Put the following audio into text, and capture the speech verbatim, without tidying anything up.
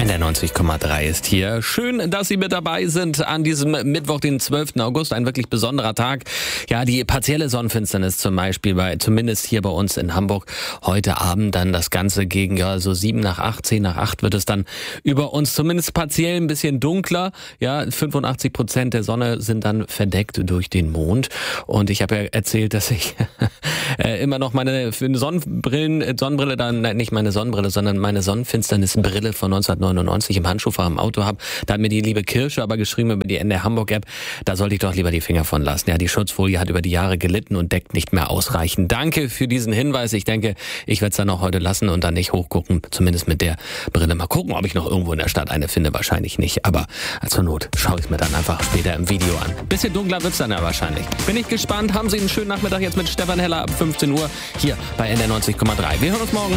N R neunzig Komma drei ist hier. Schön, dass Sie mit dabei sind an diesem Mittwoch, den zwölften August. Ein wirklich besonderer Tag. Ja, die partielle Sonnenfinsternis zum Beispiel, bei, zumindest hier bei uns in Hamburg. Heute Abend dann das Ganze gegen ja so sieben nach acht, zehn nach acht wird es dann über uns zumindest partiell ein bisschen dunkler. Ja, fünfundachtzig Prozent der Sonne sind dann verdeckt durch den Mond. Und ich habe ja erzählt, dass ich immer noch meine Sonnenbrillen, Sonnenbrille dann, nicht meine Sonnenbrille, sondern meine Sonnenfinsternisbrille von neunzehnhundertneunundneunzig im Handschuhfach im Auto habe. Da hat mir die liebe Kirsche aber geschrieben über die N R Hamburg App, da sollte ich doch lieber die Finger von lassen. Ja, die Schutzfolie hat über die Jahre gelitten und deckt nicht mehr ausreichend. Danke für diesen Hinweis. Ich denke, ich werde es dann auch heute lassen und dann nicht hochgucken, zumindest mit der Brille. Mal gucken, ob ich noch irgendwo in der Stadt eine finde. Wahrscheinlich nicht, aber zur Not schaue ich es mir dann einfach später im Video an. Bisschen dunkler wird es dann ja wahrscheinlich. Bin ich gespannt. Haben Sie einen schönen Nachmittag jetzt mit Stefan Heller ab fünfzehn Uhr hier bei N R neunzig Komma drei. Wir hören uns morgen.